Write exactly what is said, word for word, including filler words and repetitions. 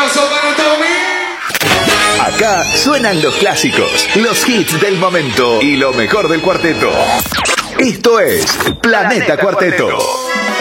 aplauso para Tommy. Acá suenan los clásicos, los hits del momento y lo mejor del cuarteto. Esto es Planeta Cuarteto.